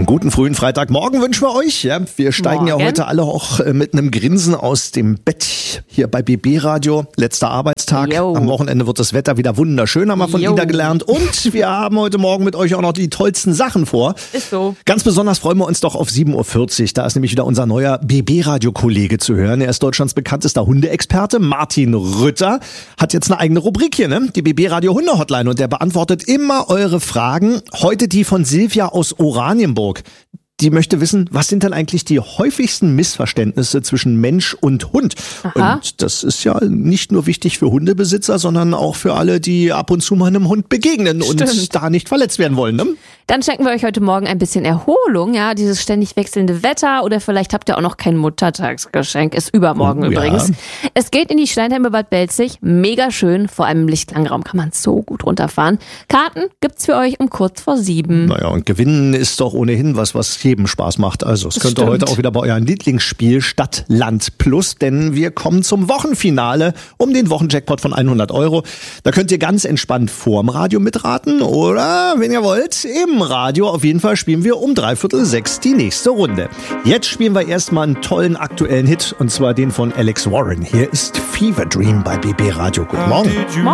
Einen guten frühen Freitagmorgen wünschen wir euch. Ja, wir steigen ja heute alle auch mit einem Grinsen aus dem Bett hier bei BB Radio. Letzter Arbeitstag. Jo. Am Wochenende wird das Wetter wieder wunderschön, haben wir von Ida gelernt. Und wir haben heute Morgen mit euch auch noch die tollsten Sachen vor. Ist so. Ganz besonders freuen wir uns doch auf 7.40 Uhr. Da ist nämlich wieder unser neuer BB-Radio-Kollege zu hören. Er ist Deutschlands bekanntester Hundeexperte. Martin Rütter hat jetzt eine eigene Rubrik hier, ne? Die BB-Radio-Hunde-Hotline. Und der beantwortet immer eure Fragen. Heute die von Silvia aus Oranienburg. Die möchte wissen, was sind denn eigentlich die häufigsten Missverständnisse zwischen Mensch und Hund? Aha. Und das ist ja nicht nur wichtig für Hundebesitzer, sondern auch für alle, die ab und zu mal einem Hund begegnen und da nicht verletzt werden wollen. Ne? Dann schenken wir euch heute Morgen ein bisschen Erholung, ja, dieses ständig wechselnde Wetter, oder vielleicht habt ihr auch noch kein Muttertagsgeschenk, ist übermorgen übrigens. Ja. Es geht in die Steinheime Bad Belzig, mega schön, vor allem im Lichtklangraum kann man so gut runterfahren. Karten gibt's für euch um kurz vor 7. Naja, und gewinnen ist doch ohnehin was jedem Spaß macht. Also es könnte heute auch wieder bei eurem Lieblingsspiel Stadt, Land, Plus, denn wir kommen zum Wochenfinale um den Wochenjackpot von 100 €. Da könnt ihr ganz entspannt vorm Radio mitraten oder, wenn ihr wollt, im Radio. Auf jeden Fall spielen wir um 5:45 die nächste Runde. Jetzt spielen wir erstmal einen tollen aktuellen Hit, und zwar den von Alex Warren. Hier ist Fever Dream bei BB Radio. Guten Morgen.